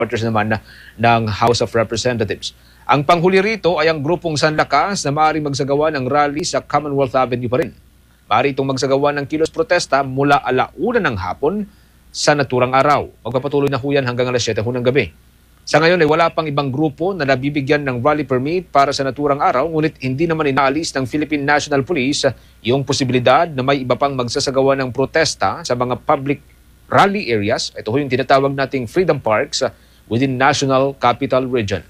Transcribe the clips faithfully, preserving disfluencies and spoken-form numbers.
supporters naman na, ng House of Representatives. Ang panghuli rito ay ang grupong Sanlakas na maaaring magsagawa ng rally sa Commonwealth Avenue pa rin. Maaari itong magsagawa ng kilos protesta mula alauna ng hapon sa naturang araw. Magpapatuloy na ho yan hanggang alas siyete ho ng gabi. Sa ngayon ay wala pang ibang grupo na nabibigyan ng rally permit para sa naturang araw, ngunit hindi naman inaalis ng Philippine National Police yung posibilidad na may iba pang magsasagawa ng protesta sa mga public rally areas. Ito ho yung tinatawag nating Freedom Parks within National Capital Region.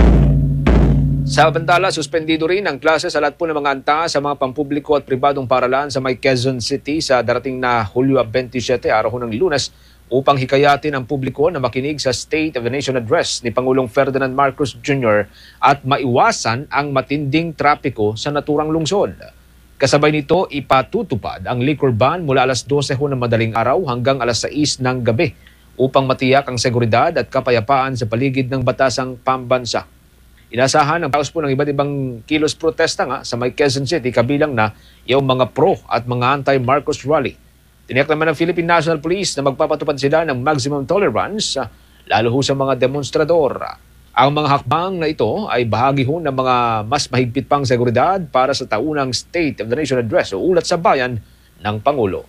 Sa bantala, suspendido rin ang klase sa lahat po ng mga anta sa mga pampubliko at pribadong paralan sa may Quezon City sa darating na Hulyo twenty-seven, araw ho ng Lunes, upang hikayatin ang publiko na makinig sa State of the Nation Address ni Pangulong Ferdinand Marcos Junior at maiwasan ang matinding trapiko sa naturang lungsod. Kasabay nito, ipatutupad ang liquor ban mula alas dose ho ng madaling araw hanggang alas sais ng gabi upang matiyak ang seguridad at kapayapaan sa paligid ng batasang pambansa. Inasahan ang paus po ng iba't ibang kilos protesta nga sa may Quezon City, kabilang na yung mga pro at mga anti-Marcos rally. Tiniyak naman ng Philippine National Police na magpapatupad sila ng maximum tolerance lalo ho sa mga demonstrador. Ang mga hakbang na ito ay bahagi ho ng mga mas mahigpit pang seguridad para sa taunang State of the Nation Address o ulat sa bayan ng Pangulo.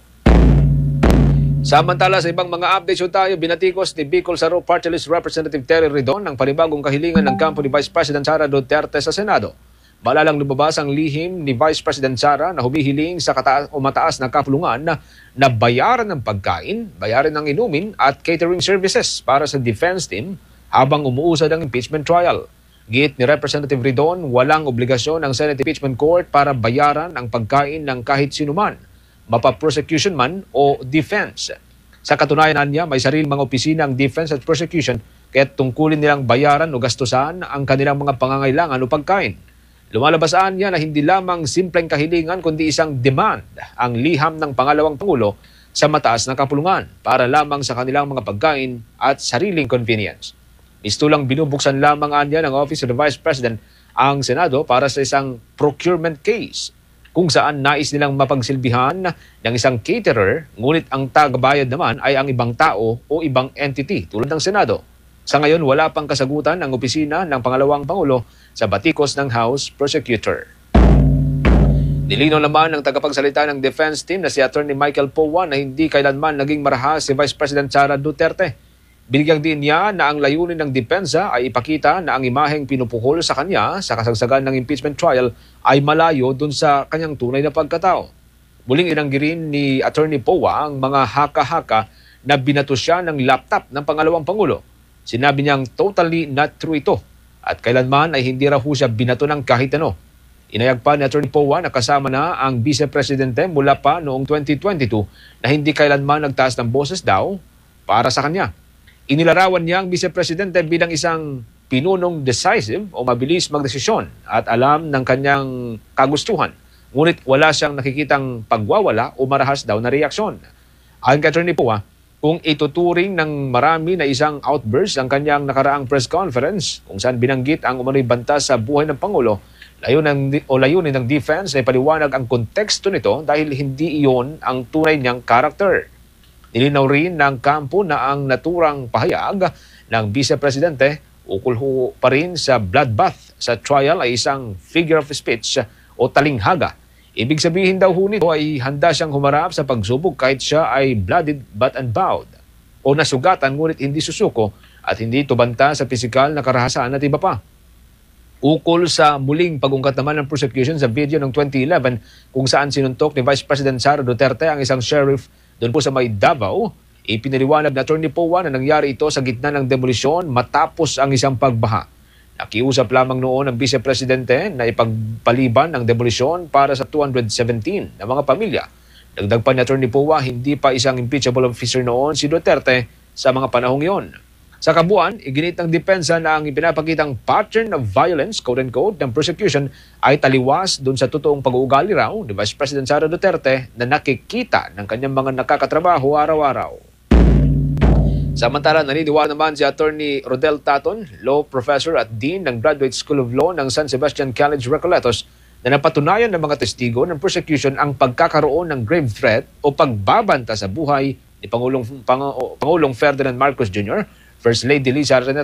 Samantala sa ibang mga updates ho tayo, binatikos ni Bicol Saro Party List Representative Terry Redon ang panibagong kahilingan ng kampo ni Vice President Sara Duterte sa Senado. Malalang lumabas ang lihim ni Vice President Sara na humihiling sa kataas o mataas na kapulungan na, na bayaran ng pagkain, bayaran ng inumin at catering services para sa defense team habang umuusad ang impeachment trial. Giit ni Representative Redon, walang obligasyon ng Senate Impeachment Court para bayaran ang pagkain ng kahit sinuman, mapa-prosecution man o defense. Sa katunayan niya, may sariling mga opisina ang defense at prosecution kaya tungkulin nilang bayaran o gastusan ang kanilang mga pangangailangan o pagkain. Lumalabasaan niya na hindi lamang simpleng kahilingan kundi isang demand ang liham ng pangalawang Pangulo sa mataas na kapulungan para lamang sa kanilang mga pagkain at sariling convenience. Mistulang binubuksan lamang niya ng Office of the Vice President ang Senado para sa isang procurement case kung saan nais nilang mapagsilbihan ng isang caterer, ngunit ang tagabayad naman ay ang ibang tao o ibang entity tulad ng Senado. Sa ngayon, wala pang kasagutan ang opisina ng pangalawang Pangulo sa batikos ng House Prosecutor. Nilinaw naman ng tagapagsalita ng defense team na si Attorney Michael Powa na hindi kailanman naging marahas si Vice President Sara Duterte. Binigyang din niya na ang layunin ng depensa ay ipakita na ang imaheng pinupukol sa kanya sa kasagsagan ng impeachment trial ay malayo dun sa kanyang tunay na pagkatao. Muling inanggirin ni Attorney Powa ang mga haka-haka na binato siya ng laptop ng pangalawang Pangulo. Sinabi niyang totally not true ito at kailanman ay hindi raw siya binato ng kahit ano. Inayag pa ni Attorney Powa na kasama na ang Vice Presidente mula pa noong twenty twenty-two na hindi kailanman nagtaas ng boses daw para sa kanya. Inilarawan niya ang Vice Presidente bilang isang pinunong decisive o mabilis magdesisyon at alam ng kanyang kagustuhan. Ngunit wala siyang nakikitang pagwawala o marahas daw na reaksyon. Ayon kay Attorney Powa, kung ituturing ng marami na isang outburst ang kanyang nakaraang press conference kung saan binanggit ang umano'y banta sa buhay ng Pangulo, layunin, o layunin ng defense ay paliwanag ang konteksto nito dahil hindi iyon ang tunay niyang karakter. Nilinaw rin ng kampo na ang naturang pahayag ng Vice Presidente ukol ho pa rin sa bloodbath sa trial ay isang figure of speech o talinghaga. Ibig sabihin daw ho nito ay handa siyang humarap sa pagsubok kahit siya ay blooded but unbowed o nasugatan ngunit hindi susuko at hindi ito banta sa pisikal na karahasan at iba pa. Ukol sa muling pag-ungkat naman ng prosecution sa video ng twenty eleven kung saan sinuntok ni Vice President Sara Duterte ang isang sheriff doon po sa may Davao, ipinaliwanag na Attorney Powa na nangyari ito sa gitna ng demolisyon matapos ang isang pagbaha. Nakiusap lamang noon ang Vice Presidente na ipagpaliban ang demolisyon para sa two hundred seventeen na mga pamilya. Dagdag pa ni Attorney Powa, hindi pa isang impeachable officer noon si Duterte sa mga panahong iyon. Sa kabuuan, iginit ng depensa na ang ipinapakitang pattern of violence, quote-unquote, ng prosecution ay taliwas doon sa totoong pag-uugali raw ni Vice President Sara Duterte na nakikita ng kanyang mga nakakatrabaho araw-araw. Samantala, naniniwala naman si Attorney Rodel Taton, Law Professor at Dean ng Graduate School of Law ng San Sebastian College, Recoletos, na napatunayan ng mga testigo ng prosecution ang pagkakaroon ng grave threat o pagbabanta sa buhay ni Pangulong, Pang, Pangulong Ferdinand Marcos Junior First Lady Liza Araneta